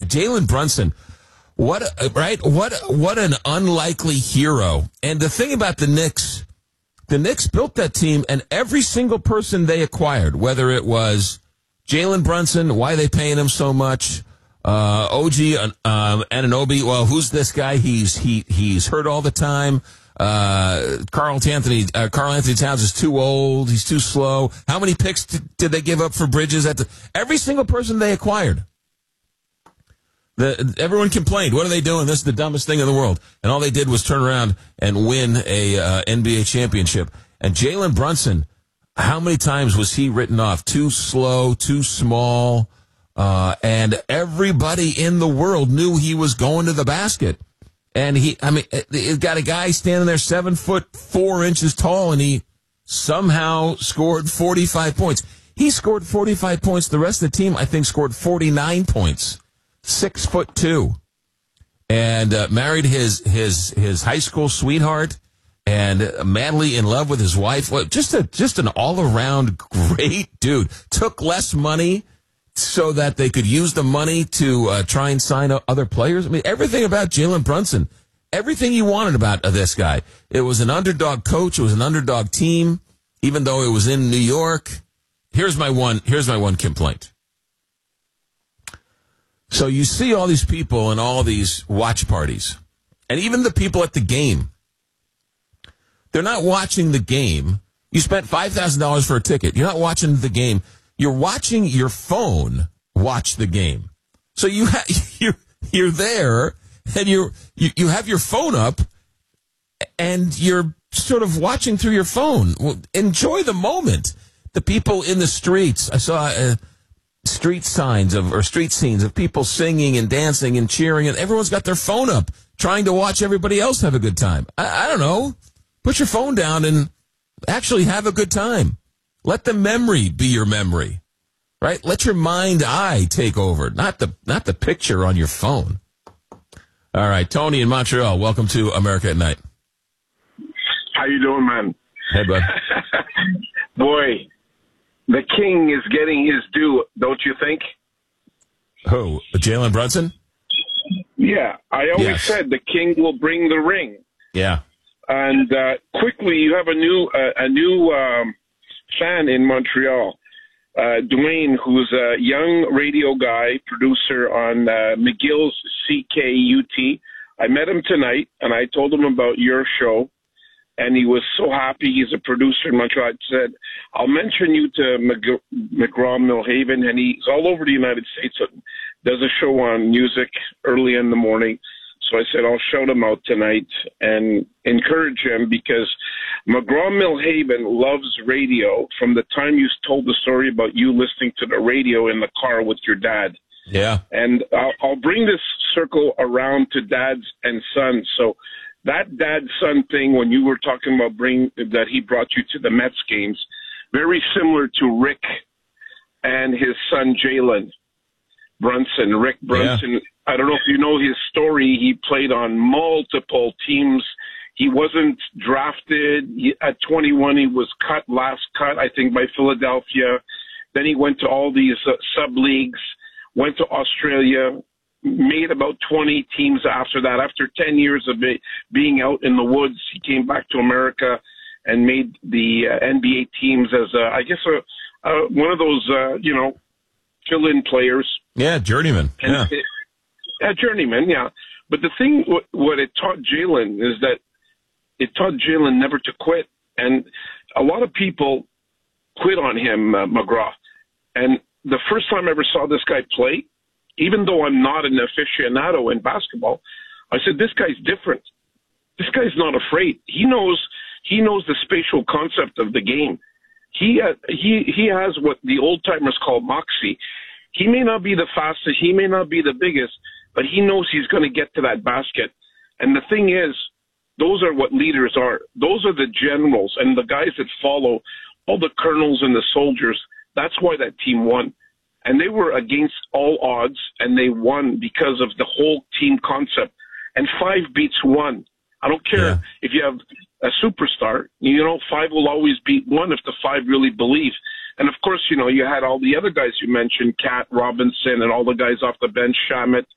Jalen Brunson, what an unlikely hero. And the thing about the Knicks built that team, and every single person they acquired, whether it was Jalen Brunson, why are they paying him so much? OG Anunoby, well, who's this guy? He's hurt all the time. Carl Anthony Towns is too old. He's too slow. How many picks did they give up for Bridges? Every single person they acquired. Everyone complained. What are they doing? This is the dumbest thing in the world. And all they did was turn around and win a NBA championship. And Jalen Brunson, how many times was he written off? Too slow, too small. And everybody in the world knew he was going to the basket. And he's got a guy standing there 7'4" tall, and he somehow scored 45 points. He scored 45 points. The rest of the team, I think, scored 49 points. 6'2", and married his high school sweetheart, and madly in love with his wife. Well, just an all around great dude. Took less money so that they could use the money to try and sign other players. I mean, everything about Jalen Brunson, everything you wanted about this guy. It was an underdog coach. It was an underdog team, even though it was in New York. Here's my one complaint. So you see all these people in all these watch parties, and even the people at the game. They're not watching the game. You spent $5,000 for a ticket. You're not watching the game. You're watching your phone watch the game. So you're there, and you have your phone up, and you're sort of watching through your phone. Well, enjoy the moment. The people in the streets. I saw street scenes of people singing and dancing and cheering, and everyone's got their phone up trying to watch everybody else have a good time. I don't know. Put your phone down and actually have a good time. Let the memory be your memory, right? Let your eye take over, not the picture on your phone. All right, Tony in Montreal, welcome to America at Night. How you doing, man? Hey, bud. Boy, the king is getting his due, don't you think? Who? Jalen Brunson? Yeah, I always said the king will bring the ring. Yeah. And quickly, you have a new fan in Montreal, Dwayne, who's a young radio guy, producer on McGill's CKUT. I met him tonight, and I told him about your show, and he was so happy. He's a producer in Montreal. I said, I'll mention you to McGraw-Milhaven, and he's all over the United States. Does a show on music early in the morning. So I said, I'll shout him out tonight and encourage him, because McGraw-Milhaven loves radio from the time you told the story about you listening to the radio in the car with your dad. Yeah. And I'll bring this circle around to dads and sons. So that dad-son thing, when you were talking about that he brought you to the Mets games, very similar to Rick and his son Jalen Brunson. Rick Brunson, yeah. I don't know if you know his story. He played on multiple teams. He wasn't drafted. At 21, he was last cut, I think, by Philadelphia. Then he went to all these sub-leagues, went to Australia, made about 20 teams after that. After 10 years of being out in the woods, he came back to America and made the NBA teams as, one of those, fill-in players. Yeah, journeyman. Journeyman, yeah. But the thing, what it taught Jalen is that it taught Jalen never to quit. And a lot of people quit on him, McGraw. And the first time I ever saw this guy play, even though I'm not an aficionado in basketball, I said, this guy's different. This guy's not afraid. He knows the spatial concept of the game. He has what the old timers call moxie. He may not be the fastest, he may not be the biggest, but he knows he's going to get to that basket. And the thing is, those are what leaders are. Those are the generals and the guys that follow, all the colonels and the soldiers. That's why that team won. And they were against all odds, and they won because of the whole team concept. And 5 beats 1. I don't care if you have a superstar. 5 will always beat 1 if the 5 really believe. And, of course, you had all the other guys you mentioned, Cat Robinson and all the guys off the bench, Shamet.